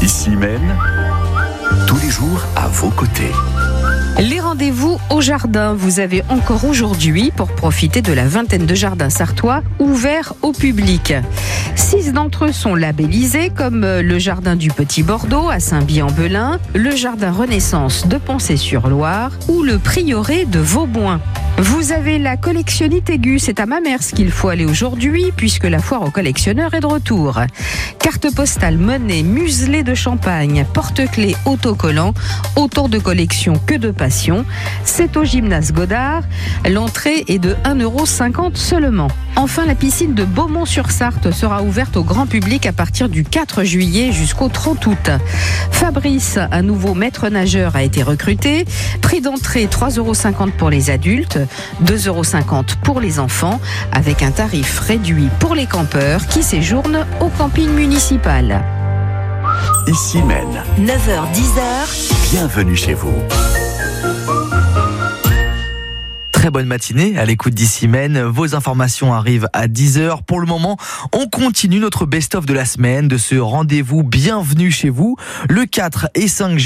Ici Maine, tous les jours à vos côtés. Les rendez-vous au jardin, vous avez encore aujourd'hui pour profiter de la vingtaine de jardins sartois ouverts au public. 6 d'entre eux sont labellisés comme le jardin du Petit Bordeaux à Saint-By-en-Belin, le jardin Renaissance de Poncé-sur-Loire ou le prieuré de Vauboin. Vous avez la collectionnite aiguë, c'est à Mamers qu'il faut aller aujourd'hui puisque la foire aux collectionneurs est de retour. Carte postale, monnaie, muselet de champagne, porte-clés, autocollants, autant de collections que de passion. C'est au gymnase Godard. L'entrée est de 1,50 € seulement. Enfin, la piscine de Beaumont-sur-Sarthe sera ouverte au grand public à partir du 4 juillet jusqu'au 30 août. Fabrice, un nouveau maître nageur, a été recruté. Prix d'entrée 3,50 € pour les adultes, 2,50 € pour les enfants, avec un tarif réduit pour les campeurs qui séjournent au camping municipal. Ici Maine, 9h-10h, bienvenue chez vous. Très bonne matinée à l'écoute d'Ici Maine. Vos informations arrivent à 10h. Pour le moment, on continue notre best-of de la semaine, de ce rendez-vous Bienvenue chez vous, le 4 et 5 juillet.